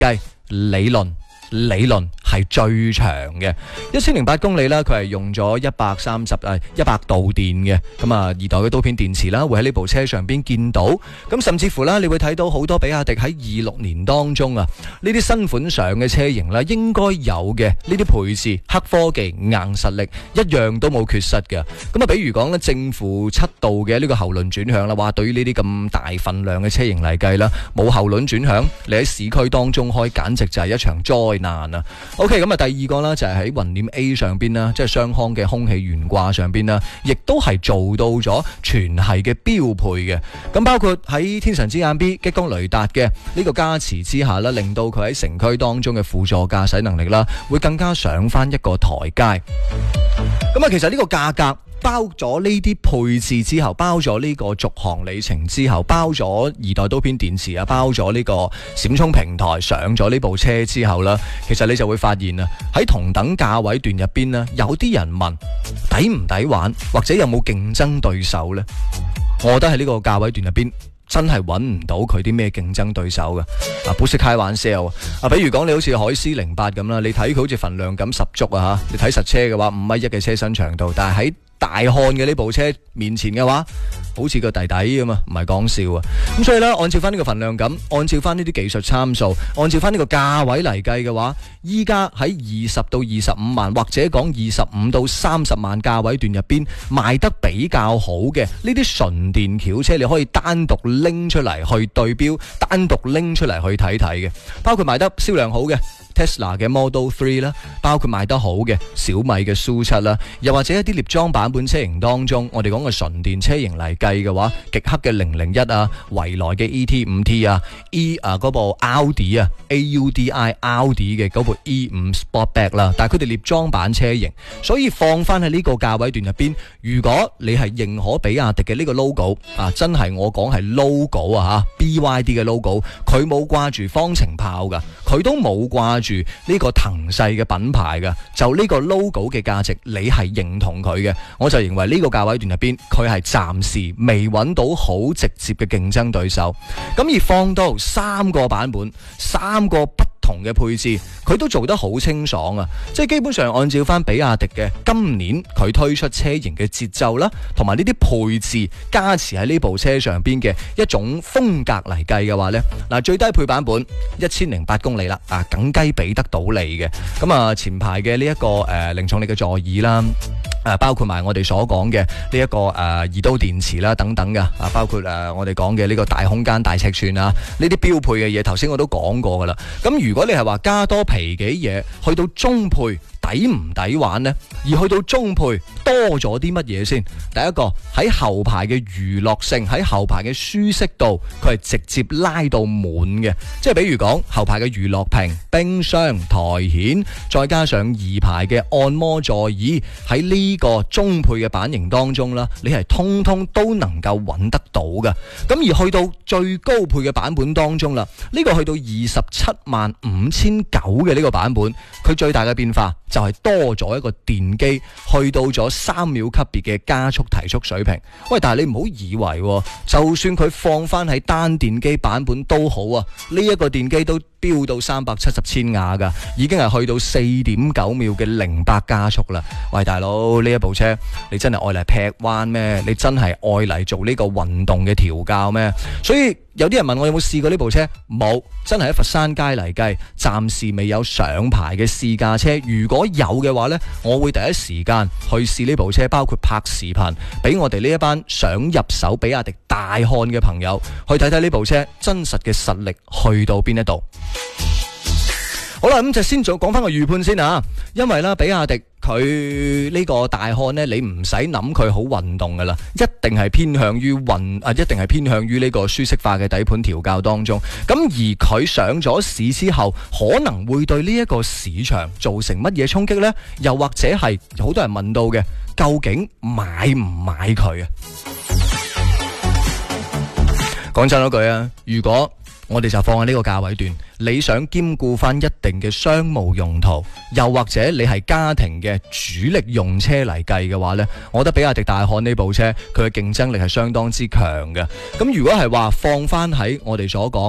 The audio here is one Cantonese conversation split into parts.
計理論係最長嘅，1008公里啦，佢係用咗100度電嘅，咁啊2代嘅刀片電池啦，會喺呢部車上邊見到，咁甚至乎啦，你會睇到好多比亞迪喺26年當中啊，呢啲新款上嘅車型啦，應該有嘅呢啲配置、黑科技、硬實力一樣都冇缺失嘅。咁啊，比如講咧正負7度嘅呢個後輪轉向啦，哇！對於呢啲咁大份量嘅車型嚟計啦，冇後輪轉向，你喺市區當中開，簡直就係一場災難啊！ OK， 咁啊第二個啦就係喺雲輦 A 上邊啦，即係雙腔嘅空氣懸掛上邊啦，亦都係做到咗全系嘅標配嘅。咁包括喺天神之眼 B 激光雷達嘅呢個加持之下啦，令到佢喺城區當中嘅輔助駕駛能力啦，會更加上翻一個台階。咁啊，其實呢個價格包咗呢啲配置之後，包咗呢個續航里程之後，包咗2代刀片電池啊，包咗呢個閃充平台，上咗呢部車之後啦，其實你就會發現啊，喺同等價位段入邊呢，有啲人問抵唔抵玩，或者有冇競爭對手呢？我覺得喺呢個價位段入邊真係揾唔到佢啲咩競爭對手嘅。不識開玩笑啊！比如講你好似海思08咁啦，你睇佢好似份量感十足啊嚇，你睇實車嘅話5.1米嘅車身長度，但係喺大漢嘅呢部車面前嘅話，好似個弟弟咁啊，唔係講笑啊！咁所以咧，按照翻呢個份量感，按照翻呢啲技術參數，按照翻呢個價位嚟計嘅話，依家喺20到25萬或者講25到30萬價位段入邊賣得比較好嘅呢啲純電轎車，你可以單獨拎出嚟去對標，單獨拎出嚟去睇睇嘅，包括賣得銷量好嘅Tesla 嘅 Model 3啦，包括賣得好嘅小米嘅 SU7 啦，又或者一啲獵裝版本車型當中，我哋講嘅純電車型嚟計嘅話，極氪嘅001啊，蔚來嘅 ET5T 啊嗰部 Audi 啊 AUDI Audi 嘅嗰部 E5 Sportback 啦，但係佢哋獵裝版車型，所以放翻喺呢個價位段入邊，如果你係認可比亞迪嘅呢個 logo 啊，真係我講係 logo 啊吓 BYD 嘅 logo， 佢冇掛住方程炮噶，佢都冇掛住呢個騰勢嘅品牌嘅，就呢個 logo 嘅價值，你係認同佢嘅，我就認為呢個價位段入邊，佢係暫時未揾到好直接嘅競爭對手。咁而放到3個版本，3個不同嘅配置，佢都做得好清爽啊！即係基本上按照翻比亞迪嘅今年佢推出車型嘅節奏啦，同埋呢啲配置加持喺呢部車上邊嘅一種風格嚟計嘅話呢，嗱最低配版本1008公里啦，梗雞俾得到你嘅。咁啊前排嘅呢一個零重力嘅座椅啦。包括埋我哋所講嘅呢一個2刀電池啦等等嘅，包括我哋講嘅呢個大空間大尺寸啊，呢啲標配嘅嘢，頭先我都講過噶啦。咁如果你係話加多皮幾嘢，去到中配抵唔抵玩呢？而去到中配多咗啲乜嘢先？第一個喺後排嘅娛樂性，喺後排嘅舒適度，佢係直接拉到滿嘅。即係比如講後排嘅娛樂屏、冰箱、台顯，再加上2排嘅按摩座椅，喺呢個中配嘅版型當中啦，你係通通都能夠揾得到嘅。咁而去到最高配嘅版本當中啦，呢個去到275900嘅呢個版本，佢最大嘅變化就係多咗一個電機，去到咗3秒級別嘅加速提速水平。喂，但係你唔好以為，就算佢放翻喺單電機版本都好啊，呢一個電機都飆到370千瓦噶，已經係去到4.9秒嘅0-100加速啦。喂，大佬，呢一部車你真係愛嚟劈彎咩？你真係愛嚟做呢個運動嘅調教咩？所以有啲人問我有冇試過呢部車，冇，真係喺佛山街嚟計，暫時未有上牌嘅試駕車。如果有嘅話呢，我會第一時間去試呢部車，包括拍視頻俾我哋呢一班想入手比亞迪大漢嘅朋友去睇睇呢部車真實嘅實力去到邊一度。好啦，咁就先講翻個預判先啊，因為啦，比亞迪佢呢個大漢呢，你唔使諗佢好運動噶啦，一定係偏向於一定係偏向於呢個舒適化嘅底盤調教當中。咁而佢上咗市之後，可能會對呢一個市場造成乜嘢衝擊呢？又或者係好多人問到嘅，究竟買唔買佢啊？講真嗰句啊，如果我哋就放喺呢個價位段，你想兼顧翻一定嘅商務用途，又或者你係家庭嘅主力用車嚟計嘅話呢，我覺得比亞迪大漢呢部車佢嘅競爭力係相當之強嘅。咁如果係話放翻喺我哋所講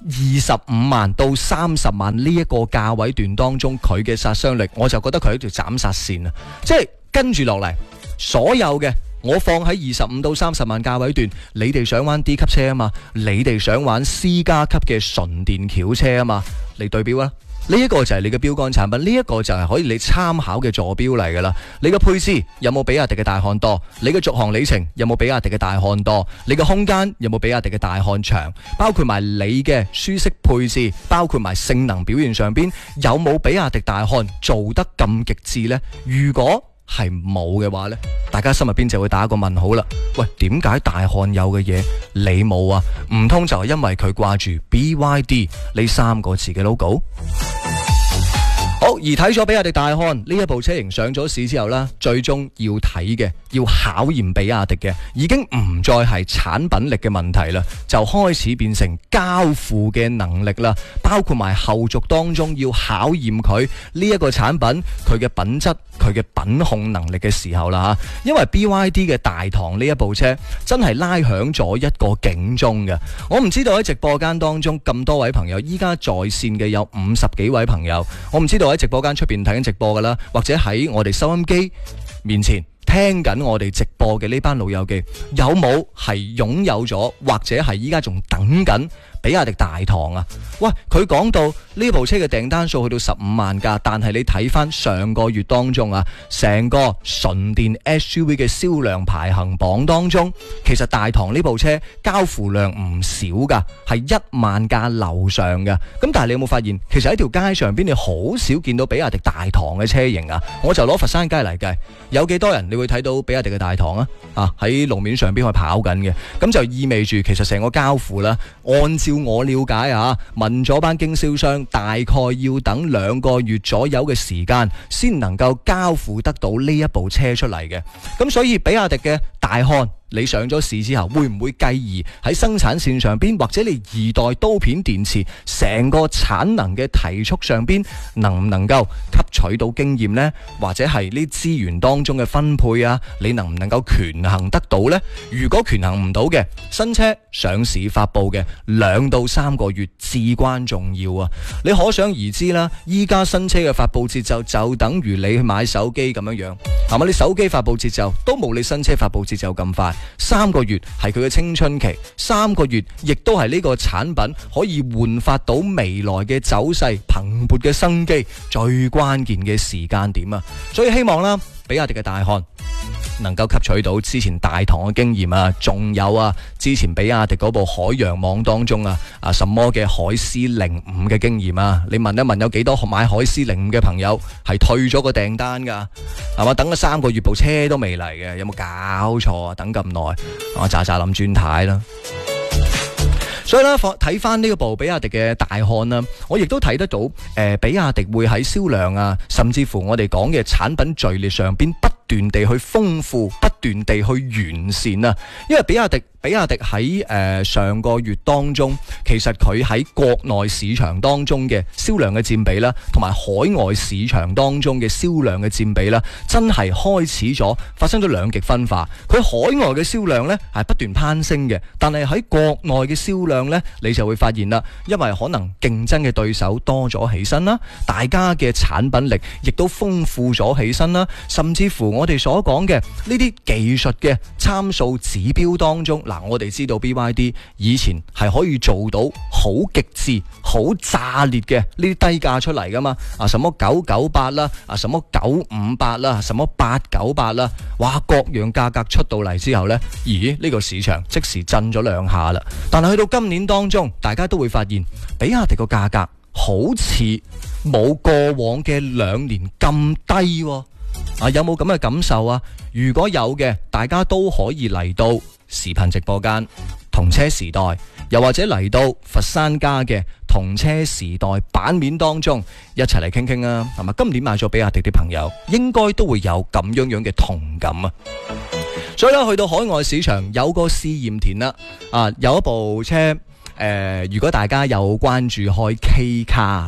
25萬到30萬呢一個價位段當中，佢嘅殺傷力，我就覺得佢係一條斬殺線啊！即係跟住落嚟，所有嘅我放喺25到30萬價位段，你哋想玩 D 級車啊嘛，你哋想玩 C 加級嘅純電轎車啊嘛，你對標啦。呢一個就係你嘅標杆產品，呢一個就係可以你參考嘅座標嚟噶啦。你嘅配置有冇比亞迪嘅大漢多？你嘅續航里程有冇比亞迪嘅大漢多？你嘅空間有冇比亞迪嘅大漢長？包括埋你嘅舒適配置，包括埋性能表現上邊有冇比亞迪大漢做得咁極致呢？如果係冇嘅話呢，大家心入邊就會打一個問號啦。喂，點解大漢有嘅嘢你冇啊？唔通就係因為佢掛住 BYD 呢3個字嘅 logo？好，而睇咗比亞迪大漢呢一部車型上咗市之後啦，最終要睇嘅，要考驗比亞迪嘅，已經唔再係產品力嘅問題啦，就開始變成交付嘅能力啦，包括埋後續當中要考驗佢呢一個產品佢嘅品質、佢嘅品控能力嘅時候啦吓，因為 BYD 嘅大唐呢一部車真係拉響咗一個警鐘嘅。我唔知道喺直播間當中咁多位朋友，依家在線嘅有50幾位朋友，我唔知道喺直播間出邊睇緊直播噶啦，或者喺我哋收音機面前聽緊我哋直播嘅呢班老友記，有冇係擁有咗或者係依家仲等緊比亞迪大唐啊？喂，佢講到呢部車嘅訂單數去到15萬架，但係你睇翻上個月當中啊，成個純電 SUV 嘅銷量排行榜當中，其實大唐呢部車交付量唔少噶，係1萬架樓上噶。咁但係你有冇發現，其實喺條街上邊你好少見到比亞迪大唐嘅車型啊？我就攞佛山街嚟計，有幾多人你會睇到比亞迪嘅大唐啊？喺路面上邊去跑緊嘅，咁就意味住其實成個交付啦，按照我了解啊，問咗班經銷商，大概要等2個月左右嘅時間，先能夠交付得到呢一部車出嚟嘅。咁所以比亞迪嘅大漢，你上咗市之後，會唔會繼而喺生產線上邊，或者你2代刀片電池成個產能嘅提速上邊，能唔能夠吸取到經驗呢？或者係呢資源當中嘅分配啊，你能唔能夠權衡得到呢？如果權衡唔到嘅，新車上市發布嘅2到3個月至關重要啊！你可想而知啦，依家新車嘅發布節奏就等於你去買手機咁樣樣，係咪？你手機發布節奏都冇你新車發布節奏咁快。3個月係佢嘅青春期，3個月亦都係呢個產品可以煥發到未來嘅走勢蓬勃嘅生機最關鍵嘅時間點啊！所以希望啦，比亞迪嘅大漢能夠吸取到之前大唐嘅經驗啊，仲有啊之前比亞迪嗰部海洋網當中什麼嘅海獅05嘅經驗啊，你問一問有幾多買海獅05嘅朋友係退咗個訂單噶，係嘛？等咗3個月部車都未嚟嘅，有冇搞錯啊？等咁耐，我喳喳諗轉軚啦。所以咧，睇翻呢一部比亞迪嘅大漢啦，我亦都睇得到，比亞迪會喺銷量啊，甚至乎我哋講嘅產品序列上邊不斷地去豐富，不斷地去完善啊。因為比亞迪喺上個月當中，其實佢喺國內市場當中嘅銷量嘅佔比啦，同埋海外市場當中嘅銷量嘅佔比啦，真係開始咗發生咗兩極分化。佢海外嘅銷量呢係不斷攀升嘅，但係喺國內嘅銷量呢，你就會發現啦，因為可能競爭嘅對手多咗起身啦，大家嘅產品力亦都豐富咗起身啦，甚至乎我哋所講嘅呢啲技術嘅參數指標當中，嗱，我哋知道 BYD 以前係可以做到好極致、好炸裂嘅呢啲低價出嚟噶嘛，什麼998啦，什麼958啦，什麼898啦，哇，各樣價格出到嚟之後呢，咦，呢個市場即時震咗2下啦。但係去到今年當中，大家都會發現比亞迪個價格好似冇過往嘅2年咁低，有冇咁嘅感受啊？如果有嘅，大家都可以嚟到視頻直播間同車時代，又或者嚟到佛山家嘅同車時代版面當中一齊嚟傾傾啊。係咪？今年買咗比亞迪啲朋友應該都會有咁樣嘅同感啊。所以咧，去到海外市場有個試驗田啦，有一部車，如果大家有關注開 K 卡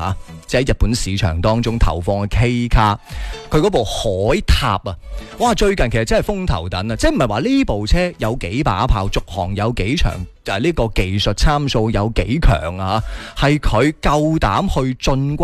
即係喺日本市場當中投放嘅 K 卡，佢嗰部海塔啊，哇！最近其實真係風頭躉啊，即係唔係話呢部車有幾把炮，續航有幾長，就係呢個技術參數有幾強啊，係佢夠膽去進軍